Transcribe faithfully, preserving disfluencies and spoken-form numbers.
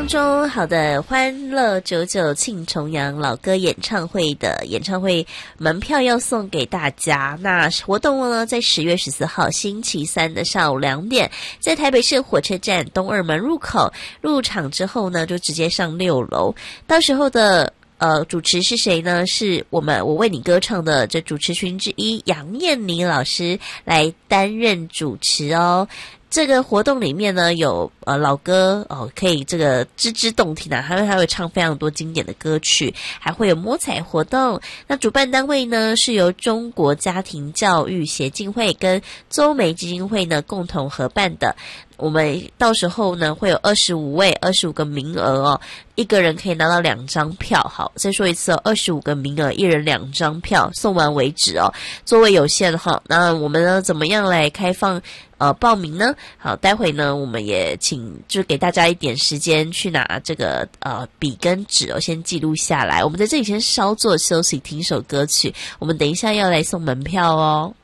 中，好的，欢乐九九庆重阳老歌演唱会的演唱会门票要送给大家。那活动呢，在十月十四号星期三的上午两点，在台北市火车站东二门入口入场之后呢，就直接上六楼。到时候的呃，主持是谁呢？是我们我为你歌唱的这主持群之一杨燕妮老师来担任主持哦。这个活动里面呢，有呃老歌哦，可以这个吱吱动听啊，还会还会唱非常多经典的歌曲，还会有摸彩活动。那主办单位呢是由中国家庭教育协进会跟周梅基金会呢共同合办的。我们到时候呢会有二十五位二十五个名额哦，一个人可以拿到两张票。好，再说一次哦，二十五个名额，一人两张票，送完为止哦，座位有限哈。那我们呢怎么样来开放呃报名呢？好，待会呢我们也请就给大家一点时间去拿这个呃笔跟纸哦，先记录下来。我们在这里先稍作休息，听首歌曲，我们等一下要来送门票哦。